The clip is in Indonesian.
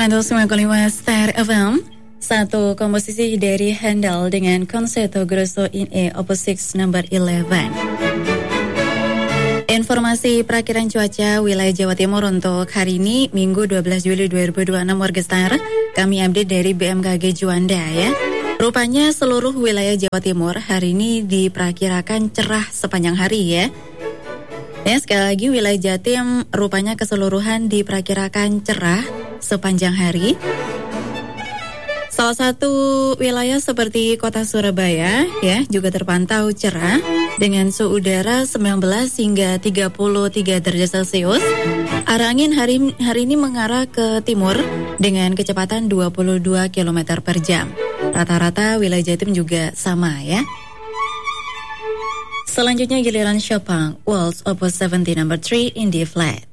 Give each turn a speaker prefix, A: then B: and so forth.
A: 105,5 Star FM. Satu komposisi dari Handel dengan Concerto Grosso in E Opus 6 number 11. Informasi perakiran cuaca wilayah Jawa Timur untuk hari ini Minggu 12 Juli 2026 warga Star. Kami update dari BMKG Juanda ya. Rupanya seluruh wilayah Jawa Timur hari ini diperkirakan cerah sepanjang hari ya. Ya, sekali lagi wilayah Jatim rupanya keseluruhan diperkirakan cerah sepanjang hari. Salah satu wilayah seperti kota Surabaya ya juga terpantau cerah dengan suhu udara 19 hingga 33 derajat Celcius. Arah angin hari ini mengarah ke timur dengan kecepatan 22 km per jam. Rata-rata wilayah Jatim juga sama ya. Selanjutnya giliran Chopin Waltz Opus 17 number 3 in D flat.